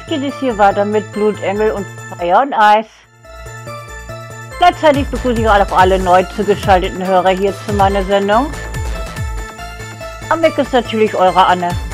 geht es hier weiter mit Blutengel und Feuer und Eis. Gleichzeitig begrüße ich auch alle neu zugeschalteten Hörer hier zu meiner Sendung. Am Mic ist natürlich eure Anne.